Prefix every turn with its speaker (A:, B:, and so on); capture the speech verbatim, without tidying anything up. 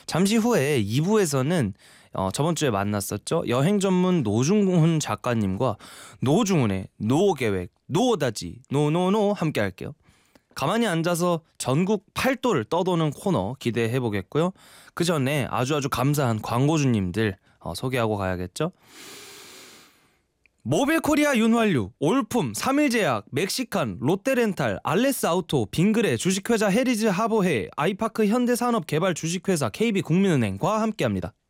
A: 잠시 후에 이 부에서는 어, 저번 주에 만났었죠. 여행 전문 노중훈 작가님과 노중훈의 노 계획, 노다지, 노노노 함께 할게요. 가만히 앉아서 전국 팔도를 떠도는 코너 기대해 보겠고요. 그 전에 아주 아주 감사한 광고주님들 어, 소개하고 가야겠죠. 모빌코리아 윤활유, 올품, 삼일제약, 멕시칸, 롯데렌탈, 알레스 아우토, 빙그레, 주식회사 헤리즈 하보해, 아이파크 현대산업개발 주식회사 케이비국민은행과 함께합니다.